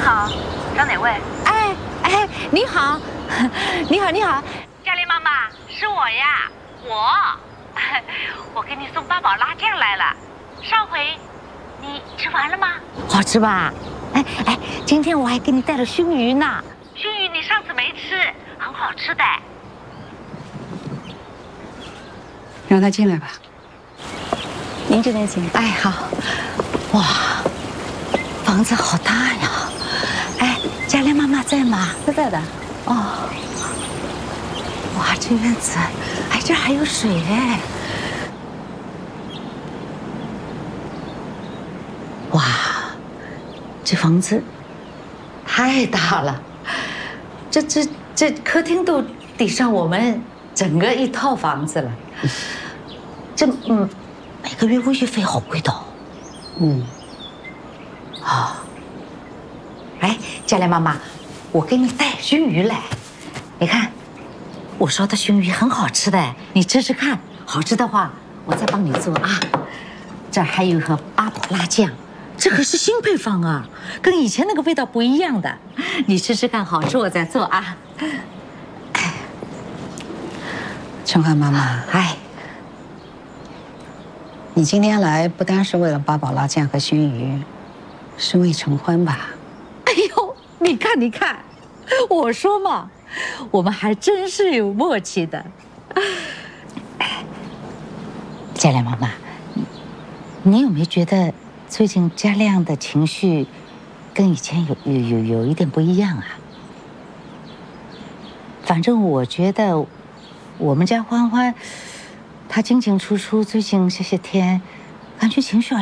好，找哪位？ 哎，你好，你好，你好， 嘉玲妈妈，是我呀，我给你送八宝辣酱来了。上回你吃完了吗？ 好吃吧？哎，今天我还给你带了熏鱼呢。 熏鱼你上次没吃，很好吃的。 让他进来吧。 您这边请。哎，好。哇，房子好大呀！哎，嘉玲妈妈在吗？在的。哦。哇，这院子，哎，这还有水哎。哇，这房子太大了，这客厅都抵上我们整个一套房子了。这每个月物业费好贵的哦。哎，嘉玲妈妈，我给你带熏鱼来，你看，我烧的熏鱼很好吃的，你吃吃看，好吃的话我再帮你做啊。这儿还有盒八宝辣酱，这可是新配方啊，跟以前那个味道不一样的，你吃吃看，好吃我再做啊。 陈汉妈妈， 哎， 你今天来不单是为了八宝辣酱和熏鱼，是为成婚吧？ 哎呦，你看，我说嘛，我们还真是有默契的。嘉亮妈妈，你有没有觉得最近嘉亮的情绪跟以前有一点不一样啊？反正我觉得我们家欢欢，她进进出出，最近这些天，感觉情绪好像